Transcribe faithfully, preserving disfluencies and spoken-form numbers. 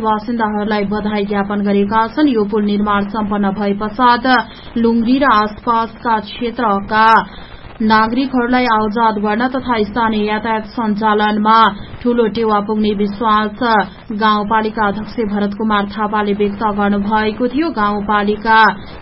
बासिन्दाहरूलाई बधाई ज्ञापन गरेका छन्। यो पुल निर्माण सम्पन्न भए पश्चात लुङ्गी र आसपासका क्षेत्रका नागरिकहरूलाई आउजात गर्न तथा स्थानीय यातायात सञ्चालनमा ठूलो टेवा पुग्ने विश्वास गाउँपालिका अध्यक्ष भरत कुमार थापाले व्यक्त गर्नुभएको थियो। गाउँपालिका